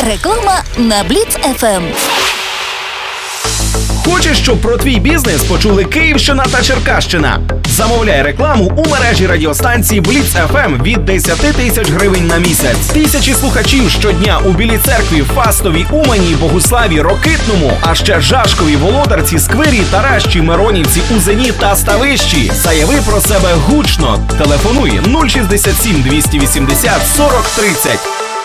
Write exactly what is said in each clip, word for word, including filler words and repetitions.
Реклама на Бліц еф ем. Хочеш, щоб про твій бізнес почули Київщина та Черкащина? Замовляй рекламу у мережі радіостанцій Бліц еф ем від десять тисяч гривень на місяць. Тисячі слухачів щодня у Білій Церкві, Фастовій, Умані, Богуславі, Рокитному, а ще Жашкові, Володарці, Сквирі, Таращі, Миронівці, Узені та Ставищі. Заяви про себе гучно. Телефонуй нуль шістдесят сім двісті вісімдесят сорок тридцять.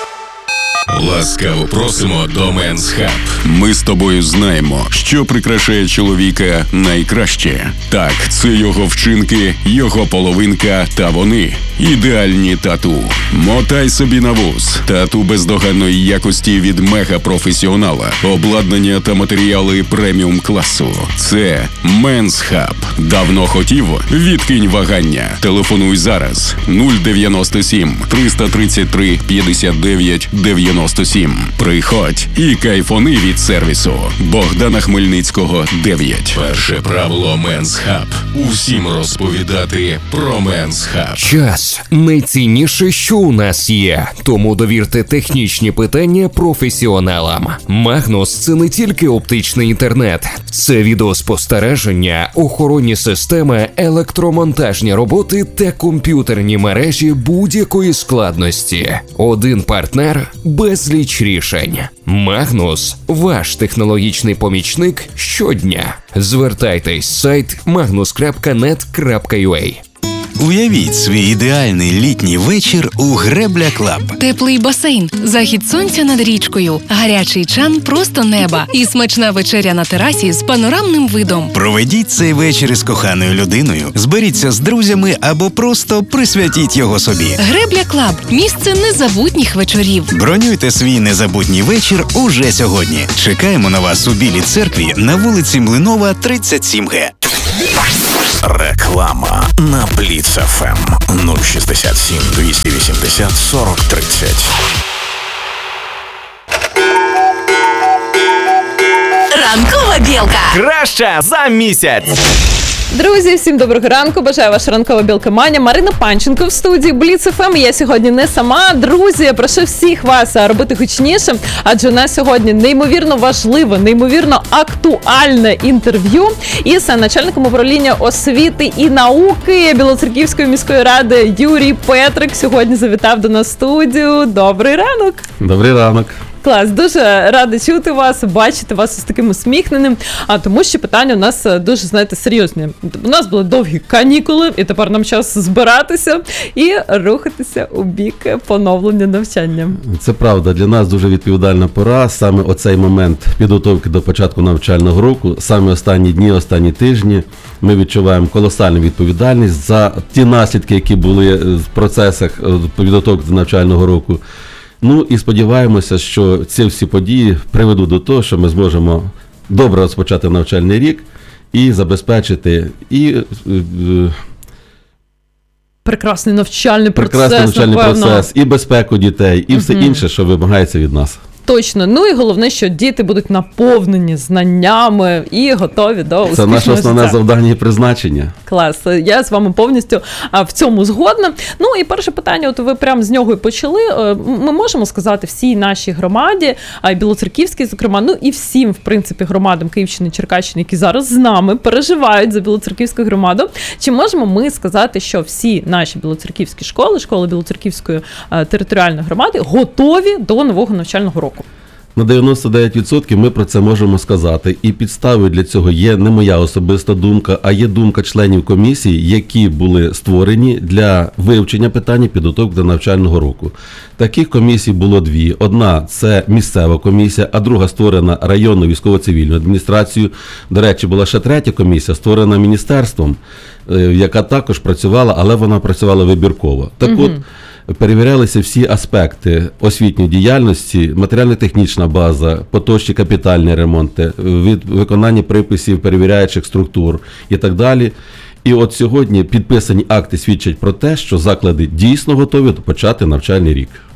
Ласкаво просимо до Men's Hub. Ми з тобою знаємо, що прикрашає чоловіка найкраще. Так, це його вчинки, його половинка та вони. Ідеальні тату. Мотай собі на вуз. Тату бездоганної якості від мега-професіонала. Обладнання та матеріали преміум класу. Це Men's Hub. Давно хотів? Відкинь вагання. Телефонуй зараз. нуль дев'яносто сім триста тридцять три п'ятдесят дев'ять дев'яносто сім. Приходь і кайфони від сервісу. Богдана Хмельницького, дев'ять. Перше правило Men's Hub. Усім розповідати про Men's Hub. Час – найцінніше, що у нас є. Тому довірте технічні питання професіоналам. Магнус – це не тільки оптичний інтернет. Це відеоспостереження, охоронні системи, електромонтажні роботи та комп'ютерні мережі будь-якої складності. Один партнер – безліч рішень. Магнус – ваш технологічний помічник щодня. Звертайтесь сайт магнус крапка нет крапка ю а. Уявіть свій ідеальний літній вечір у Гребля Клаб. Теплий басейн, захід сонця над річкою, гарячий чан просто неба і смачна вечеря на терасі з панорамним видом. Проведіть цей вечір із коханою людиною, зберіться з друзями або просто присвятіть його собі. Гребля Клаб – місце незабутніх вечорів. Бронюйте свій незабутній вечір уже сьогодні. Чекаємо на вас у Білій Церкві на вулиці Млинова, тридцять сім ге. Реклама на Бліц еф ем нуль шістдесят сім двісті вісімдесят сорок тридцять. Ранкова білка. Краща за місяць. Друзі, всім доброго ранку. Бажаю ваша ранкова білка Маня. Марина Панченко в студії Бліц еф ем. Я сьогодні не сама. Друзі, я прошу всіх вас робити гучніше, адже у нас сьогодні неймовірно важливе, неймовірно актуальне інтерв'ю із начальником управління освіти і науки Білоцерківської міської ради Юрій Петрик. Сьогодні завітав до нас в студію. Добрий ранок. Добрий ранок. Клас, дуже рада чути вас, бачити вас з таким усміхненим, а тому що питання у нас дуже, знаєте, серйозні. У нас були довгі канікули, і тепер нам час збиратися і рухатися у бік поновлення навчання. Це правда, для нас дуже відповідальна пора, саме оцей момент підготовки до початку навчального року, саме останні дні, останні тижні ми відчуваємо колосальну відповідальність за ті наслідки, які були в процесах підготовки до навчального року. Ну і сподіваємося, що ці всі події приведуть до того, що ми зможемо добре розпочати навчальний рік і забезпечити і прекрасний навчальний процес, прекрасний навчальний напевно. процес, і безпеку дітей, і все Угу. інше, що вимагається від нас. Точно. Ну і головне, що діти будуть наповнені знаннями і готові до успішного Це наше основне життя. завдання і призначення. Клас. Я з вами повністю а, в цьому згодна. Ну і перше питання, от ви прямо з нього і почали. Ми можемо сказати всій нашій громаді, а й Білоцерківській, зокрема, ну і всім, в принципі, громадам Київщини, Черкащини, які зараз з нами переживають за Білоцерківську громаду. Чи можемо ми сказати, що всі наші білоцерківські школи, школи Білоцерківської а, територіальної громади готові до нового навчального року? На дев'яносто дев'ять відсотків ми про це можемо сказати. І підставою для цього є не моя особиста думка, а є думка членів комісії, які були створені для вивчення питання підготовки до навчального року. Таких комісій було дві. Одна – це місцева комісія, а друга створена районною військово-цивільною адміністрацією. До речі, була ще третя комісія, створена міністерством, яка також працювала, але вона працювала вибірково. Так угу. от, перевірялися всі аспекти освітньої діяльності, матеріально-технічна база, поточні капітальні ремонти, від виконання приписів перевіряючих структур і так далі. І от сьогодні підписані акти свідчать про те, що заклади дійсно готові почати навчальний рік.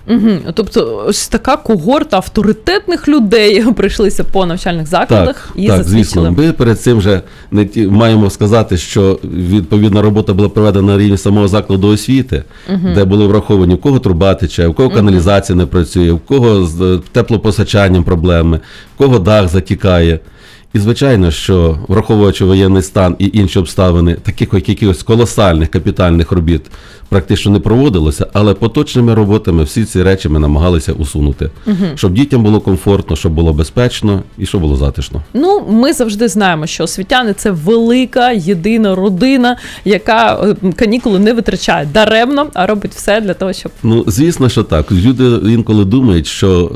Угу. Тобто ось така когорта авторитетних людей прийшлися по навчальних закладах Так, і так, засвідчили. звісно. Ми перед цим вже не ті, маємо сказати, що відповідна робота була проведена на рівні самого закладу освіти, угу. де були враховані, в кого труба тече, в кого каналізація не працює, в кого з теплопостачанням проблеми, в кого дах затікає. І, звичайно, що враховуючи воєнний стан і інші обставини, таких якихось колосальних капітальних робіт практично не проводилося, але поточними роботами всі ці речі ми намагалися усунути. Угу. Щоб дітям було комфортно, щоб було безпечно і щоб було затишно. Ну, ми завжди знаємо, що освітяни – це велика, єдина родина, яка канікули не витрачає даремно, а робить все для того, щоб... Ну, звісно, що так. Люди інколи думають, що...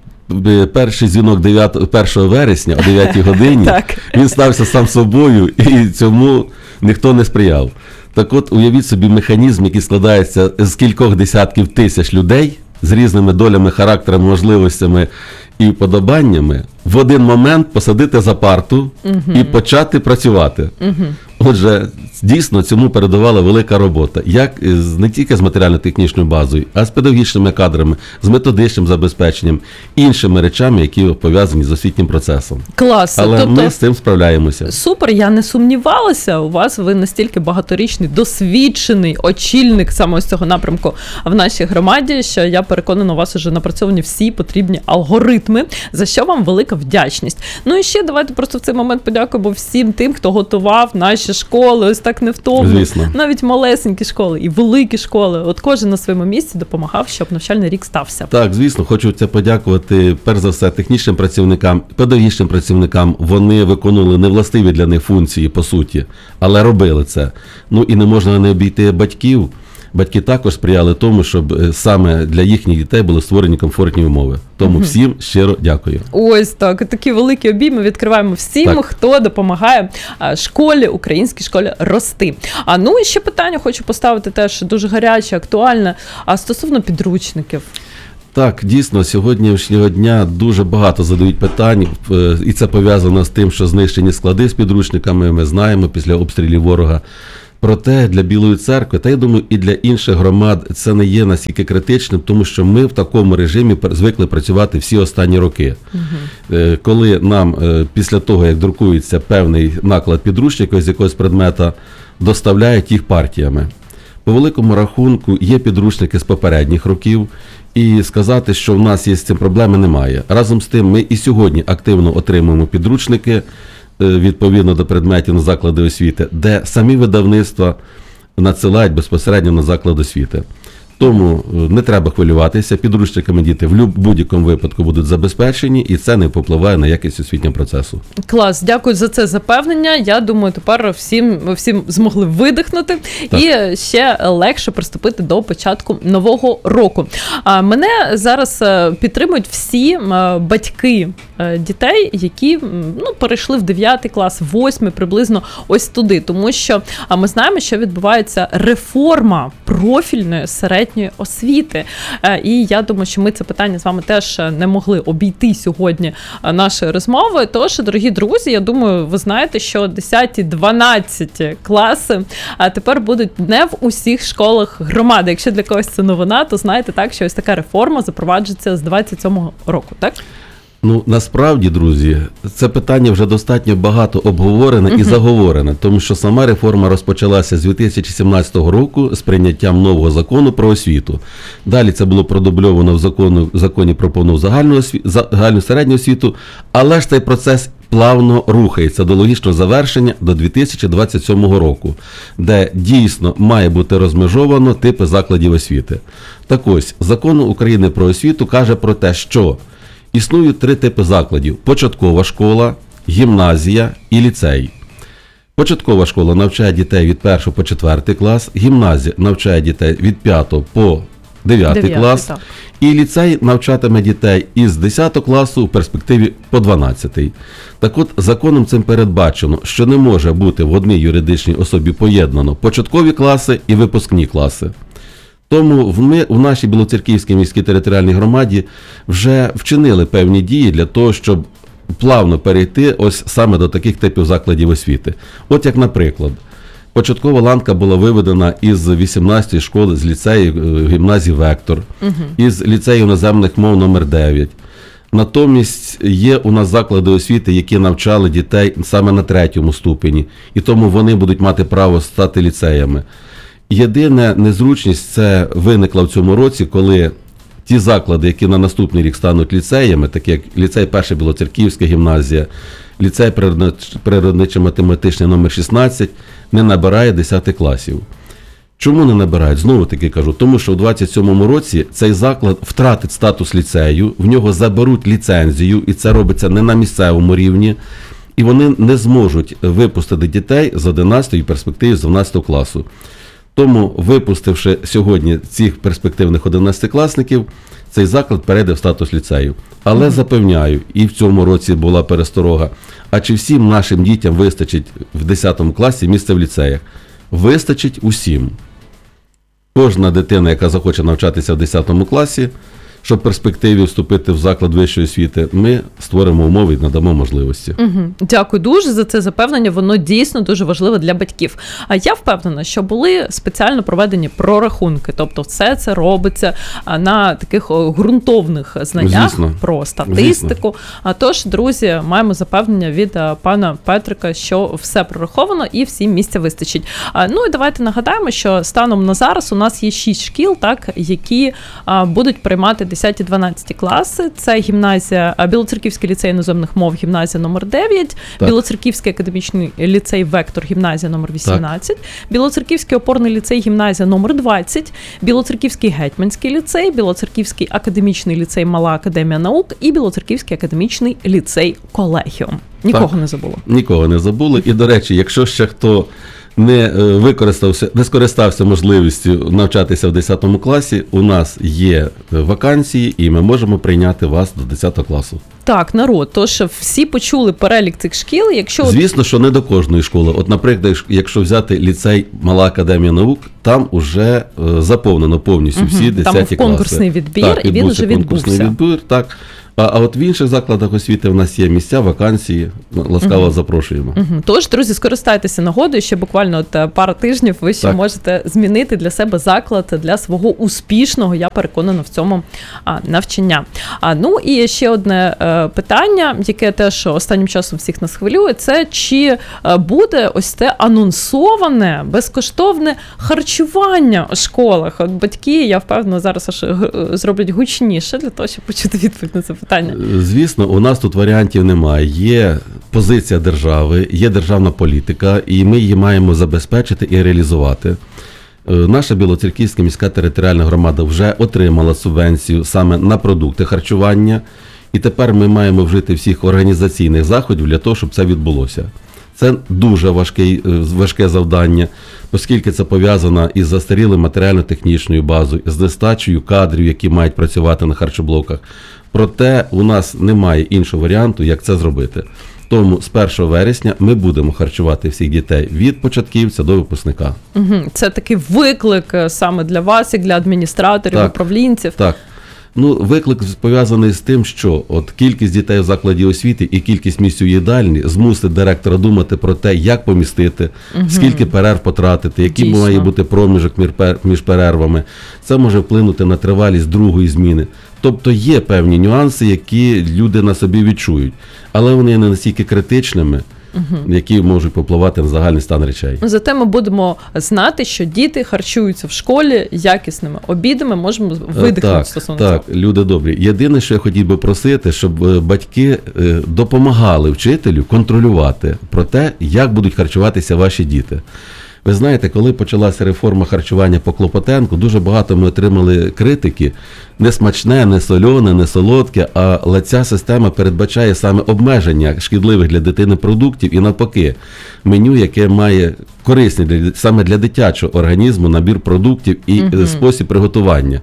перший дзвінок першого вересня о дев'ятій годині, він стався сам собою, і цьому ніхто не сприяв. Так от, уявіть собі механізм, який складається з кількох десятків тисяч людей, з різними долями, характерами, можливостями і вподобаннями, в один момент посадити за парту угу. і почати працювати. Угу. Отже, дійсно, цьому передувала велика робота. Як не тільки з матеріально-технічною базою, а з педагогічними кадрами, з методичним забезпеченням, іншими речами, які пов'язані з освітнім процесом. Клас. Але тобто, ми з цим справляємося. Супер, я не сумнівалася. У вас ви настільки багаторічний, досвідчений очільник саме ось цього напрямку в нашій громаді, що я переконана, у вас вже напрацьовані всі потрібні алгоритми, за що вам велика вдячність. Ну і ще давайте просто в цей момент подякуємо всім тим, хто готував наші школи, ось так невтомно. Звісно. Навіть малесенькі школи і великі школи. От кожен на своєму місці допомагав, щоб навчальний рік стався. Так, звісно, хочу це подякувати, перш за все, технічним працівникам, педагогічним працівникам. Вони виконували невластиві для них функції, по суті, але робили це. Ну і не можна не обійти батьків. Батьки також сприяли тому, щоб саме для їхніх дітей були створені комфортні умови. Тому угу. всім щиро дякую. Ось так. Такі великі обійми відкриваємо всім, так. хто допомагає школі, українській школі рости. А ну і ще питання хочу поставити теж дуже гаряче, актуальне, а стосовно підручників. Так, дійсно, сьогоднішнього дня дуже багато задають питань, і це пов'язано з тим, що знищені склади з підручниками, ми знаємо, після обстрілів ворога. Проте для Білої Церкви, та я думаю, і для інших громад це не є настільки критичним, тому що ми в такому режимі звикли працювати всі останні роки. Угу. Коли нам після того, як друкується певний наклад підручників з якогось предмета, доставляють їх партіями. По великому рахунку є підручники з попередніх років, і сказати, що в нас є з цим проблеми, немає. Разом з тим, ми і сьогодні активно отримуємо підручники, відповідно до предметів на заклади освіти, де самі видавництва надсилають безпосередньо на заклад освіти. Тому не треба хвилюватися, підручниками діти в будь-якому випадку будуть забезпечені, і це не впливає на якість освітнього процесу. Клас, дякую за це запевнення. Я думаю, тепер всім, всім змогли видихнути так. і ще легше приступити до початку нового року. А мене зараз підтримують всі батьки дітей, які ну, перейшли в дев'ятий клас, восьмий, приблизно ось туди. Тому що ми знаємо, що відбувається реформа профільної середньої освіти. І я думаю, що ми це питання з вами теж не могли обійти сьогодні нашої розмови. Тож, дорогі друзі, я думаю, ви знаєте, що десяті-дванадцяті класи тепер будуть не в усіх школах громади. Якщо для когось це новина, то знаєте так, що ось така реформа запроваджується з двадцять сьомого року, так? Ну, насправді, друзі, це питання вже достатньо багато обговорене uh-huh. і заговорене, тому що сама реформа розпочалася з дві тисячі сімнадцятого року з прийняттям нового закону про освіту. Далі це було продубльовано в закону, в законі про повну загальну, осві... загальну середню освіту, але ж цей процес плавно рухається до логічного завершення до дві тисячі двадцять сьомого року, де дійсно має бути розмежовано типи закладів освіти. Так ось, Закон України про освіту каже про те, що існують три типи закладів – початкова школа, гімназія і ліцей. Початкова школа навчає дітей від першого по четвертий клас, гімназія навчає дітей від п'ятого по дев'ятий клас, так. і ліцей навчатиме дітей із десятого класу в перспективі по дванадцятий. Так от, законом цим передбачено, що не може бути в одній юридичній особі поєднано початкові класи і випускні класи. Тому ми в нашій Білоцерківській міській територіальній громаді вже вчинили певні дії для того, щоб плавно перейти ось саме до таких типів закладів освіти. От як, наприклад, Початкова ланка була виведена із вісімнадцятої школи, з ліцею е, гімназії «Вектор», угу. із ліцею іноземних мов номер дев'ять. Натомість є у нас заклади освіти, які навчали дітей саме на третьому ступені, і тому вони будуть мати право стати ліцеями. Єдина незручність це виникла в цьому році, коли ті заклади, які на наступний рік стануть ліцеями, такі як ліцей перша Білоцерківська гімназія, ліцей природничо-математичний номер шістнадцять, не набирає десятих класів. Чому не набирають? Знову таки кажу, тому що у двадцять сьомому році цей заклад втратить статус ліцею, в нього заберуть ліцензію, і це робиться не на місцевому рівні, і вони не зможуть випустити дітей з одинадцятої перспективи з дванадцятого класу. Тому, випустивши сьогодні цих перспективних одинадцятикласників, цей заклад перейде в статус ліцею. Але mm-hmm. запевняю, і в цьому році була пересторога, а чи всім нашим дітям вистачить в десятому класі місце в ліцеях? Вистачить усім. Кожна дитина, яка захоче навчатися в десятому класі, щоб в перспективі вступити в заклад вищої освіти, ми створимо умови і надамо можливості. Угу. Дякую дуже за це запевнення, воно дійсно дуже важливе для батьків. А я впевнена, що були спеціально проведені прорахунки, тобто все це робиться на таких ґрунтовних знаннях Звісно. про статистику. А тож, друзі, маємо запевнення від пана Петрика, що все прораховано і всім місця вистачить. Ну і давайте нагадаємо, що станом на зараз у нас є шість шкіл, так, які будуть приймати десяті-дванадцяті класи. Це гімназія, Білоцерківський ліцей іноземних мов, гімназія номер дев'ять, так. Білоцерківський академічний ліцей «Вектор», гімназія номер вісімнадцять, так. Білоцерківський опорний ліцей, гімназія номер двадцять, Білоцерківський гетьманський ліцей, Білоцерківський академічний ліцей «Мала академія наук» і Білоцерківський академічний ліцей «Колегіум». Нікого так. не забуло. Нікого не забули. І, до речі, якщо ще хто не використався, не скористався можливістю навчатися в десятому класі, у нас є вакансії, і ми можемо прийняти вас до десятого класу. Так, народ, тож всі почули перелік цих шкіл, якщо... Звісно, що не до кожної школи. От, наприклад, якщо взяти ліцей «Мала академія наук», там уже заповнено повністю всі угу, десяті класи. Там конкурсний відбір, так, і він вже відбувся. Відбір, так. А, а от в інших закладах освіти в нас є місця, вакансії, ласкаво угу. запрошуємо. Угу. Тож, друзі, скористайтеся нагодою, ще буквально от пара тижнів ви ще так. можете змінити для себе заклад для свого успішного, я переконана, в цьому а, навчання. А, ну і ще одне е, питання, яке теж останнім часом всіх нас хвилює, це чи е, буде ось те анонсоване, безкоштовне харчування у школах. От батьки, я впевнена, зараз аж зроблять гучніше для того, щоб почути відповідь на це питання. Звісно, у нас тут варіантів немає. Є позиція держави, є державна політика, і ми її маємо забезпечити і реалізувати. Наша Білоцерківська міська територіальна громада вже отримала субвенцію саме на продукти харчування, і тепер ми маємо вжити всіх організаційних заходів для того, щоб це відбулося. Це дуже важке, важке завдання, оскільки це пов'язано із застарілою матеріально-технічною базою, з нестачею кадрів, які мають працювати на харчоблоках. Проте у нас немає іншого варіанту, як це зробити. Тому з першого вересня ми будемо харчувати всіх дітей від початківця до випускника. Угу. Це такий виклик саме для вас, як для адміністраторів, так, управлінців. Так. Ну, виклик пов'язаний з тим, що от кількість дітей в закладі освіти і кількість місць у їдальні змусить директора думати про те, як помістити, угу. скільки перерв потратити, який Дійсно. має бути проміжок між перервами. Це може вплинути на тривалість другої зміни. Тобто є певні нюанси, які люди на собі відчують, але вони не настільки критичними, угу. які можуть попливати на загальний стан речей. Зате ми будемо знати, що діти харчуються в школі якісними обідами, можемо видихнути так, стосовно так, цього. Люди добрі. Єдине, що я хотів би просити, щоб батьки допомагали вчителю контролювати про те, як будуть харчуватися ваші діти. Ви знаєте, коли почалася реформа харчування по Клопотенку, дуже багато ми отримали критики. Не смачне, не солене, не солодке, але ця система передбачає саме обмеження шкідливих для дитини продуктів і навпаки, меню, яке має корисний для, саме для дитячого організму набір продуктів і угу. спосіб приготування.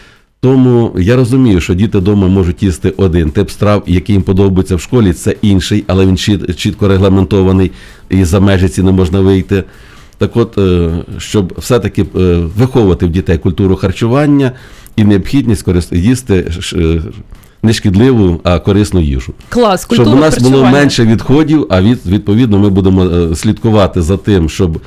Тому я розумію, що діти вдома можуть їсти один тип страв, який їм подобається в школі, це інший, але він чітко регламентований і за межі ці не можна вийти. Так от, щоб все-таки виховувати в дітей культуру харчування і необхідність їсти не шкідливу, а корисну їжу. Клас, культуру щоб у нас харчування. було менше відходів, а від, відповідно ми будемо слідкувати за тим, щоб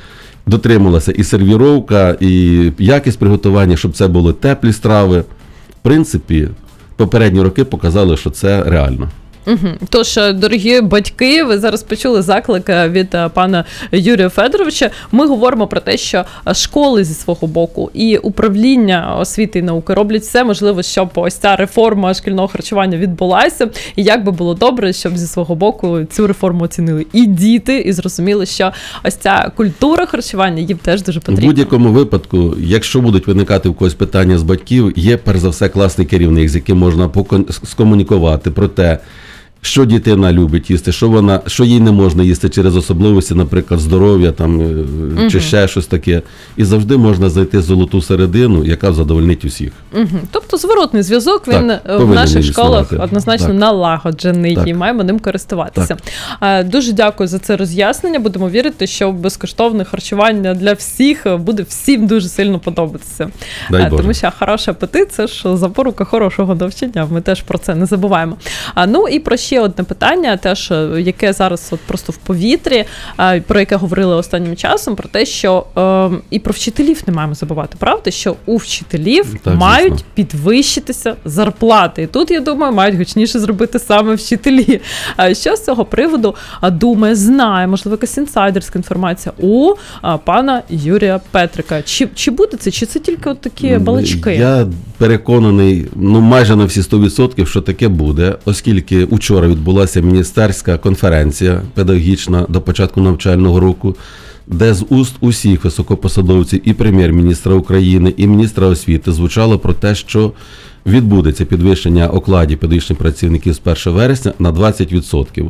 дотримувалася і сервіровка, і якість приготування, щоб це були теплі страви. В принципі, попередні роки показали, що це реально. Угу. Тож, дорогі батьки, ви зараз почули заклик від пана Юрія Федоровича. Ми говоримо про те, що школи зі свого боку і управління освіти і науки роблять все можливе, щоб ось ця реформа шкільного харчування відбулася. І як би було добре, щоб зі свого боку цю реформу оцінили і діти, і зрозуміли, що ось ця культура харчування їм теж дуже потрібна. В будь-якому випадку, якщо будуть виникати в когось питання з батьків, є перш за все класний керівник, з яким можна покон- скомунікувати про те, що дитина любить їсти, що вона, що їй не можна їсти через особливості, наприклад, здоров'я там, угу. чи ще щось таке. І завжди можна знайти золоту середину, яка задовольнить усіх. Угу. Тобто зворотний зв'язок, так, він в наших школах існувати. однозначно так. налагоджений, так. і маємо ним користуватися. Так. Дуже дякую за це роз'яснення. Будемо вірити, що безкоштовне харчування для всіх буде всім дуже сильно подобатися. Дай Боже. Тому що хороший апетит – це ж запорука хорошого навчання. Ми теж про це не забуваємо. Ну і про ще одне питання, теж, яке зараз от просто в повітрі, про яке говорили останнім часом, про те, що е, і про вчителів не маємо забувати, правда? Що у вчителів так, мають звісно. підвищитися зарплати. І тут, я думаю, мають гучніше зробити саме вчителі. Що з цього приводу думає, знає, можливо, якась інсайдерська інформація у пана Юрія Петрика. Чи, чи буде це, чи це тільки от такі балачки? Я переконаний, ну майже на всі сто відсотків, що таке буде, оскільки учора відбулася міністерська конференція педагогічна до початку навчального року, де з уст усіх високопосадовців і прем'єр-міністра України, і міністра освіти звучало про те, що відбудеться підвищення окладів педагогічних працівників з першого вересня на двадцять відсотків.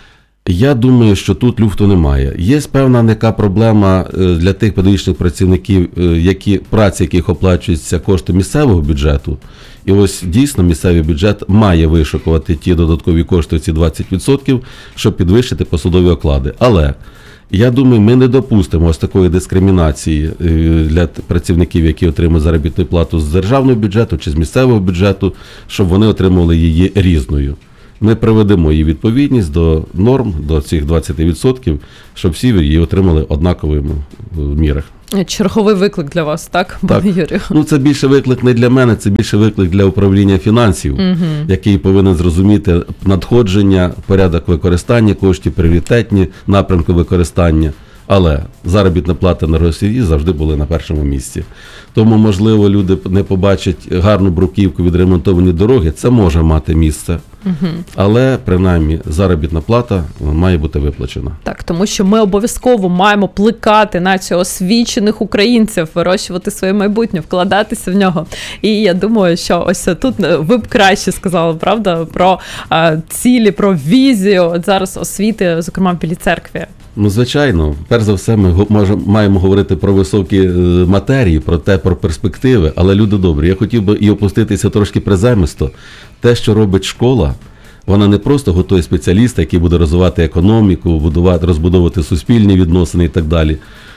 Я думаю, що тут люфту немає. Є певна яка проблема для тих педагогічних працівників, які, праці яких оплачуються кошти місцевого бюджету. І ось дійсно місцевий бюджет має вишукувати ті додаткові кошти, ці двадцять відсотків, щоб підвищити посадові оклади. Але я думаю, ми не допустимо ось такої дискримінації для працівників, які отримують заробітну плату з державного бюджету чи з місцевого бюджету, щоб вони отримували її різною. Ми приведемо її відповідність до норм, до цих двадцять відсотків, щоб всі її отримали однаковими в мірах. Черговий виклик для вас, так, так. пане Юрію? Ну, це більше виклик не для мене, це більше виклик для управління фінансів, угу. який повинен зрозуміти надходження, порядок використання коштів, пріоритетні напрямки використання. Але заробітна плата на Росії завжди були на першому місці. Тому, можливо, люди не побачать гарну бруківку, відремонтовані дороги. Це може мати місце. Угу. Але, принаймні, заробітна плата має бути виплачена. Так, тому що ми обов'язково маємо плекати націю освічених українців, вирощувати своє майбутнє, вкладатися в нього. І я думаю, що ось тут ви б краще сказали, правда, про а, цілі, про візію от зараз освіти, зокрема в Білій церкві. Ну, звичайно, перш за все, ми можемо, маємо говорити про високі матерії, про те, про перспективи, але, люди добрі, я хотів би і опуститися трошки приземисто. Те, що робить школа, вона не просто готує спеціаліста, який буде розвивати економіку, будувати, розбудовувати суспільні відносини і так далі.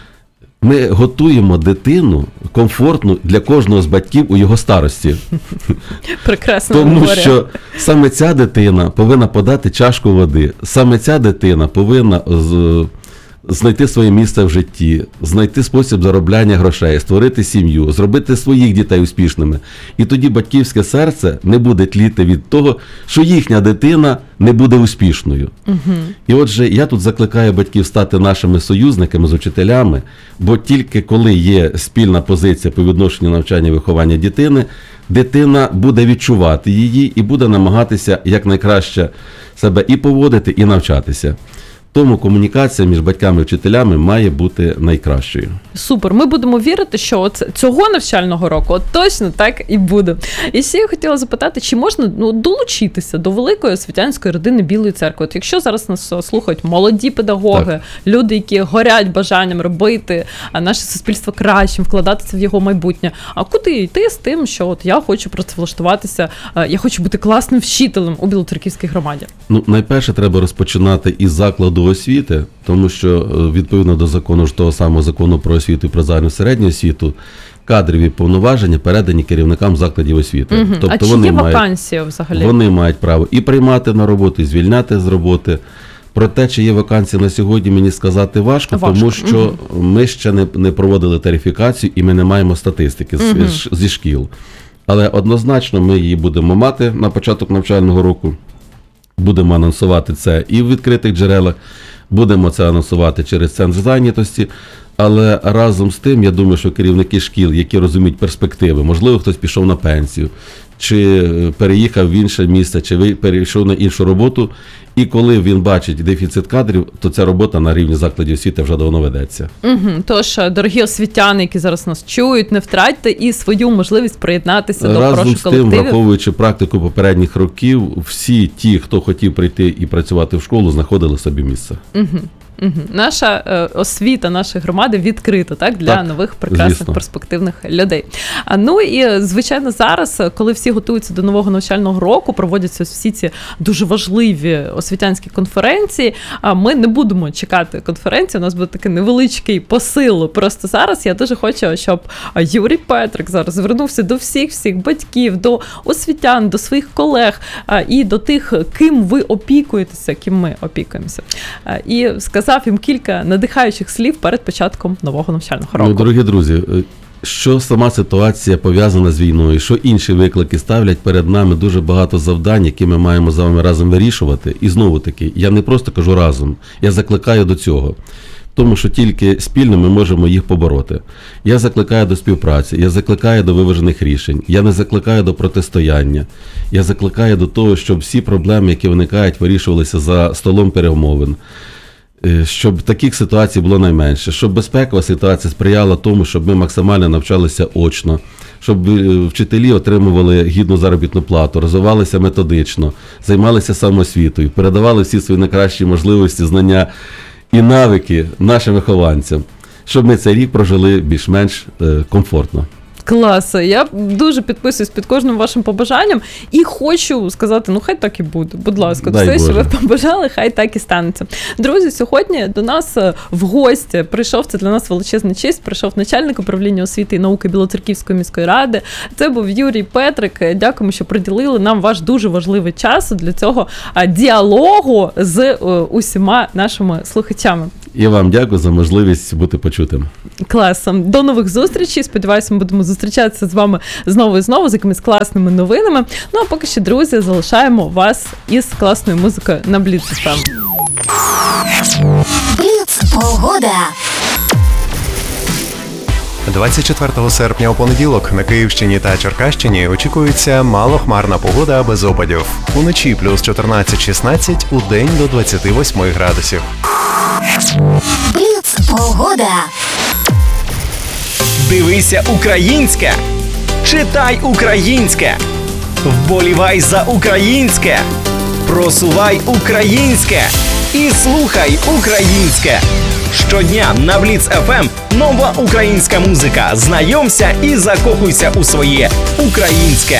Ми готуємо дитину комфортну для кожного з батьків у його старості. Прекрасно. Тому говоря. що саме ця дитина повинна подати чашку води, саме ця дитина повинна з, знайти своє місце в житті, знайти спосіб заробляння грошей, створити сім'ю, зробити своїх дітей успішними. І тоді батьківське серце не буде тліти від того, що їхня дитина не буде успішною. Угу. І отже, я тут закликаю батьків стати нашими союзниками з учителями, бо тільки коли є спільна позиція по відношенню навчання і виховання дитини, дитина буде відчувати її і буде намагатися якнайкраще себе і поводити, і навчатися. Тому комунікація між батьками і вчителями має бути найкращою. Супер. Ми будемо вірити, що от цього навчального року от точно так і буде. І ще я хотіла запитати, чи можна ну, долучитися до великої освітянської родини Білої церкви? От якщо зараз нас слухають молоді педагоги, так. люди, які горять бажанням робити наше суспільство кращим, вкладатися в його майбутнє, а куди йти з тим, що от я хочу працевлаштуватися, я хочу бути класним вчителем у Білоцерківській громаді? Ну, найперше треба розпочинати із закладу освіти, тому що відповідно до закону ж того самого закону про освіту і про загальну середню освіту, кадрові повноваження передані керівникам закладів освіти. Угу. Тобто а чи вони є мають, вакансія взагалі? Вони мають право і приймати на роботу, і звільняти з роботи. Про те, чи є вакансія на сьогодні, мені сказати важко, Важко. тому що ми ще не, не проводили тарифікацію і ми не маємо статистики з, Мгм. з- зі шкіл. Але однозначно ми її будемо мати на початок навчального року. Будемо анонсувати це і в відкритих джерелах, будемо це анонсувати через центр зайнятості. Але разом з тим, я думаю, що керівники шкіл, які розуміють перспективи, можливо, хтось пішов на пенсію, чи переїхав в інше місце, чи ви- перейшов на іншу роботу, і коли він бачить дефіцит кадрів, то ця робота на рівні закладів освіти вже давно ведеться. Угу. Тож, дорогі освітяни, які зараз нас чують, не втратьте і свою можливість приєднатися до Разом хороших з тим, колективів. враховуючи практику попередніх років, всі ті, хто хотів прийти і працювати в школу, знаходили собі місце. Угу. Угу. Наша е, освіта нашої громади відкрита, так, для Так, нових прекрасних звісно. перспективних людей. А ну і е, звичайно, зараз, е, коли всі готуються до нового навчального року, проводяться всі ці дуже важливі освітянські конференції. А ми не будемо чекати конференції. У нас буде такий невеличкий посил. Просто зараз я дуже хочу, щоб а, Юрій Петрик зараз звернувся до всіх всіх батьків, до освітян, до своїх колег а, і до тих, ким ви опікуєтеся, ким ми опікуємося. А, і сказав їм кілька надихаючих слів перед початком нового навчального року. Ну, дорогі друзі, е, що сама ситуація пов'язана з війною, що інші виклики ставлять перед нами дуже багато завдань, які ми маємо з вами разом вирішувати. І знову таки, я не просто кажу разом, я закликаю до цього. Тому що тільки спільно ми можемо їх побороти. Я закликаю до співпраці, я закликаю до виважених рішень, я не закликаю до протистояння, я закликаю до того, щоб всі проблеми, які виникають, вирішувалися за столом перемовин. Е, Щоб таких ситуацій було найменше, щоб безпекова ситуація сприяла тому, щоб ми максимально навчалися очно, щоб е, вчителі отримували гідну заробітну плату, розвивалися методично, займалися самоосвітою, передавали всі свої найкращі можливості, знання і навики нашим вихованцям, щоб ми цей рік прожили більш-менш е, комфортно. Клас, я дуже підписуюсь під кожним вашим побажанням і хочу сказати, ну хай так і буде, будь ласка, Дай все, що ви Боже. побажали, хай так і станеться. Друзі, сьогодні до нас е, в гості прийшов, це для нас величезна честь, прийшов начальник управління освіти і науки Білоцерківської міської ради, це був Юрій Петрик, дякуємо, що приділили нам ваш дуже важливий час для цього е, діалогу з е, усіма нашими слухачами. І вам дякую за можливість бути почутим. Клас. До нових зустрічей. Сподіваюся, ми будемо зустрічатися з вами знову і знову з якимись класними новинами. Ну а поки що, друзі, залишаємо вас із класною музикою на Бліц еф ем. Бліц погода. двадцять четвертого серпня у понеділок на Київщині та Черкащині очікується малохмарна погода без опадів. Уночі плюс чотирнадцять шістнадцять, у день до двадцять вісім градусів. Бліц погода. Дивися українське, читай українське, вболівай за українське, просувай українське і слухай українське. Щодня на Бліц еф ем нова українська музика. Знайомся і закохуйся у своє українське.